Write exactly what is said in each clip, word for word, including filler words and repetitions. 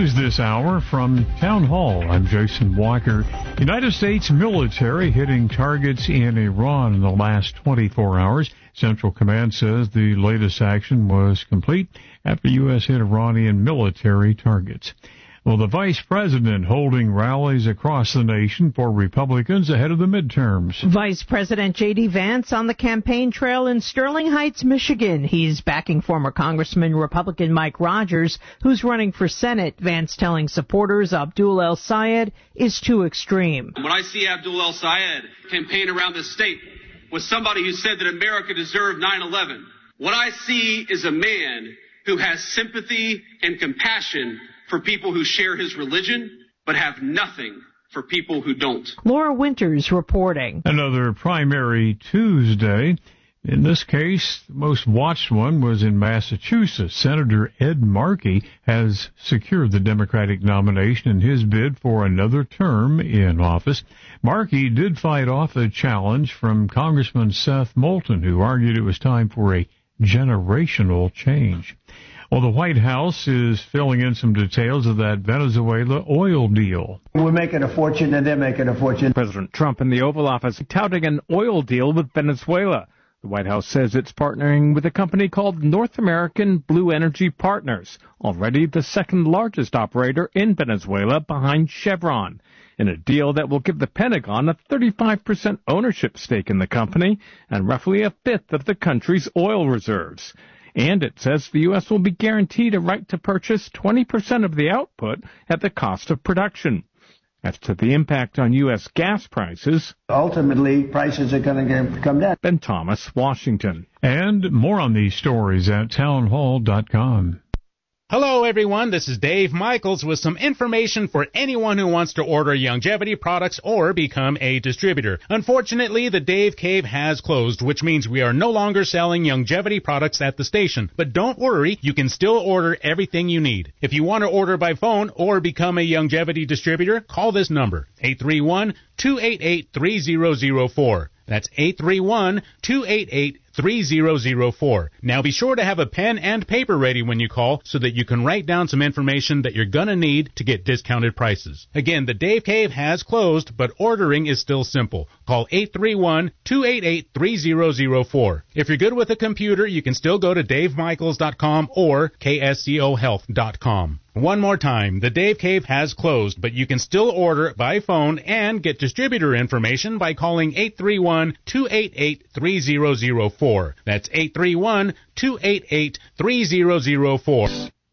News this hour from Town Hall. I'm Jason Walker. United States military hitting targets in Iran in the last twenty-four hours. Central Command says the latest action was complete after U S hit Iranian military targets. Well, the vice president holding rallies across the nation for Republicans ahead of the midterms. Vice President J D. Vance on the campaign trail in Sterling Heights, Michigan. He's backing former Congressman Republican Mike Rogers, who's running for Senate. Vance telling supporters Abdul El Sayed is too extreme. When I see Abdul El Sayed campaign around the state with somebody who said that America deserved nine eleven, what I see is a man who has sympathy and compassion for people who share his religion, but have nothing for people who don't. Laura Winters reporting. Another primary Tuesday. In this case, the most watched one was in Massachusetts. Senator Ed Markey has secured the Democratic nomination in his bid for another term in office. Markey did fight off a challenge from Congressman Seth Moulton, who argued it was time for a generational change. Well, the White House is filling in some details of that Venezuela oil deal. We're making a fortune and they're making a fortune. President Trump in the Oval Office touting an oil deal with Venezuela. The White House says it's partnering with a company called North American Blue Energy Partners, already the second largest operator in Venezuela behind Chevron, in a deal that will give the Pentagon a thirty-five percent ownership stake in the company and roughly a fifth of the country's oil reserves. And it says the U S will be guaranteed a right to purchase twenty percent of the output at the cost of production. As to the impact on U S gas prices, ultimately, prices are going to come down. Ben Thomas, Washington. And more on these stories at townhall dot com. Hello, everyone. This is Dave Michaels with some information for anyone who wants to order Youngevity products or become a distributor. Unfortunately, the Dave Cave has closed, which means we are no longer selling Youngevity products at the station. But don't worry, you can still order everything you need. If you want to order by phone or become a Youngevity distributor, call this number, eight three one, two eight eight, three zero zero four. That's eight three one, two eight eight, three zero zero four. Now be sure to have a pen and paper ready when you call so that you can write down some information that you're going to need to get discounted prices. Again, the Dave Cave has closed, but ordering is still simple. Call eight three one, two eight eight, three zero zero four. If you're good with a computer, you can still go to dave michaels dot com or k s c o health dot com. One more time, the Dave Cave has closed, but you can still order by phone and get distributor information by calling eight three one, two eight eight, three zero zero four. That's eight three one, two eight eight, three zero zero four.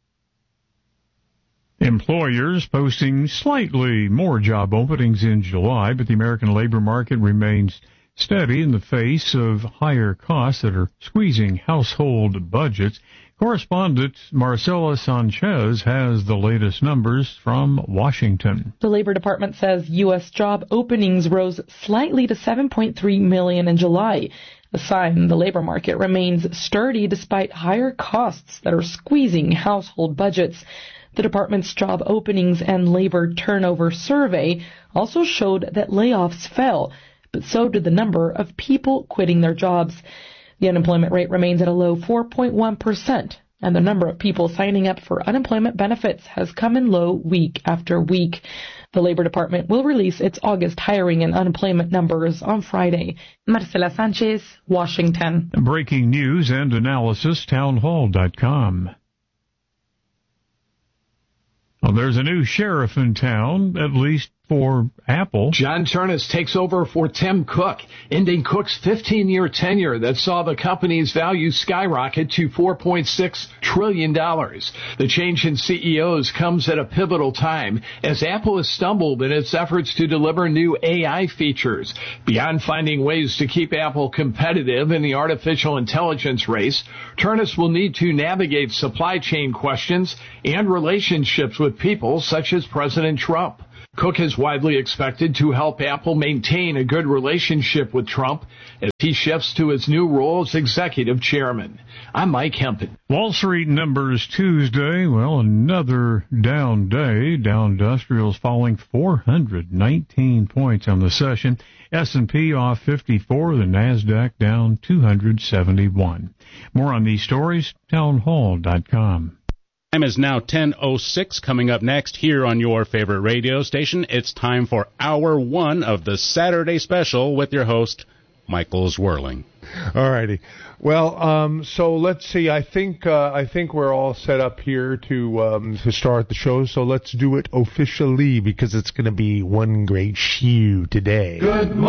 Employers posting slightly more job openings in July, but the American labor market remains steady in the face of higher costs that are squeezing household budgets. Correspondent Marcela Sanchez has the latest numbers from Washington. The Labor Department says U S job openings rose slightly to seven point three million in July, a sign the labor market remains sturdy despite higher costs that are squeezing household budgets. The department's job openings and labor turnover survey also showed that layoffs fell, but so did the number of people quitting their jobs. The unemployment rate remains at a low four point one percent, and the number of people signing up for unemployment benefits has come in low week after week. The Labor Department will release its August hiring and unemployment numbers on Friday. Marcela Sanchez, Washington. Breaking news and analysis, townhall dot com. Well, there's a new sheriff in town, at least for Apple. John Ternus takes over for Tim Cook, ending Cook's fifteen-year tenure that saw the company's value skyrocket to four point six trillion dollars. The change in C E Os comes at a pivotal time as Apple has stumbled in its efforts to deliver new A I features. Beyond finding ways to keep Apple competitive in the artificial intelligence race, Ternus will need to navigate supply chain questions and relationships with people such as President Trump. Cook is widely expected to help Apple maintain a good relationship with Trump as he shifts to his new role as executive chairman. I'm Mike Hempen. Wall Street numbers Tuesday, well, another down day. Dow Industrials falling four hundred nineteen points on the session. S and P off fifty-four, the NASDAQ down two hundred seventy-one. More on these stories, townhall dot com. Time is now ten oh six. Coming up next here on your favorite radio station, it's time for hour one of the Saturday Special with your host, Michael Zwirling. All righty. Well, um, so let's see. I think uh, I think we're all set up here to um, to start the show. So let's do it officially because it's going to be one great show today. Good morning.